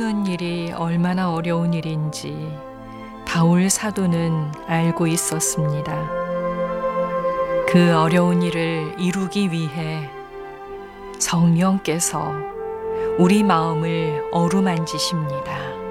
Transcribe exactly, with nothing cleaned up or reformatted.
깨우는 일이 얼마나 어려운 일인지 바울 사도는 알고 있었습니다. 그 어려운 일을 이루기 위해 성령께서 우리 마음을 어루만지십니다.